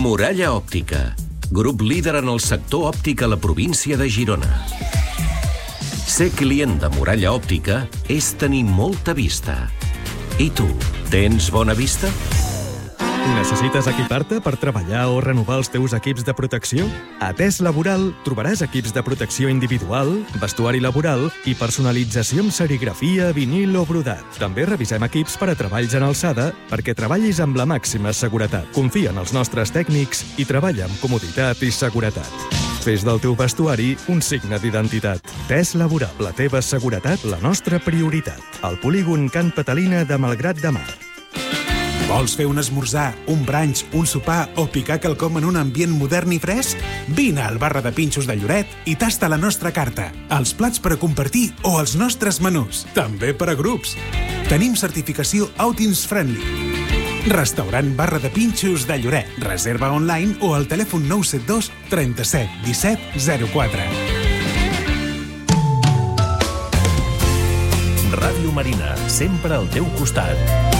Muralla Òptica, grup líder en el sector òptic a la província de Girona. Ser client de Muralla Òptica és tenir molta vista. I tu, tens bona vista? Necessites equipar-te per treballar o renovar els teus equips de protecció? A Test Laboral trobaràs equips de protecció individual, vestuari laboral i personalització amb serigrafia, vinil o brodat. També revisem equips per a treballs en alçada perquè treballis amb la màxima seguretat. Confia en els nostres tècnics i treballa amb comoditat i seguretat. Fes del teu vestuari un signe d'identitat. Test Laboral, la teva seguretat, la nostra prioritat. Al polígon Can Patalina de Malgrat de Mar. Vols fer un esmorzar, un brunch, un sopar o picar quelcom en un ambient modern i fresc? Vine al Barra de Pinxos de Lloret i tasta la nostra carta, els plats per a compartir o els nostres menús, també per a grups. Tenim certificació Outings Friendly. Restaurant Barra de Pinxos de Lloret. Reserva online o al telèfon 972 37 17 04. Ràdio Marina, sempre al teu costat.